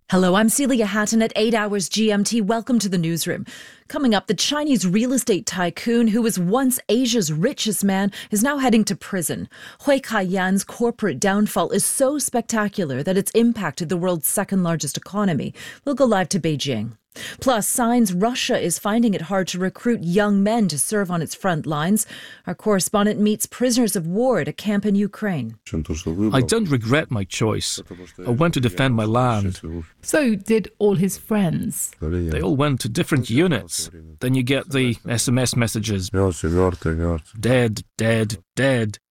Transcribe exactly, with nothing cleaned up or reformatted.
Hello, I'm Celia Hatton at eight hours G M T. Welcome to the newsroom. Coming up, the Chinese real estate tycoon who was once Asia's richest man is now heading to prison. Hui Kai-yan's corporate downfall is so spectacular that it's impacted the world's second largest economy. We'll go live to Beijing. Plus, signs Russia is finding it hard to recruit young men to serve on its front lines. Our correspondent meets prisoners of war at a camp in Ukraine. I don't regret my choice. I went to defend my land. So did all his friends. They all went to different units. Then you get the S M S messages. Dead, dead, dead.